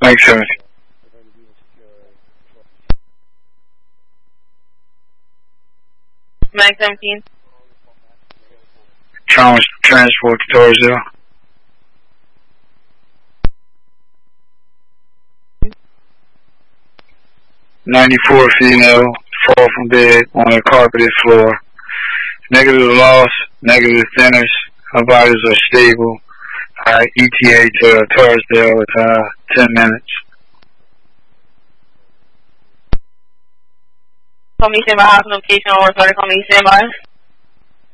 Makes sense. Mag 17. Transport to Torresdale. 94 female, fall from bed on a carpeted floor. Negative loss, negative finish. Her vitals are stable. ETA to Torresdale at 10 minutes. Call me standby, house notification or call me standby.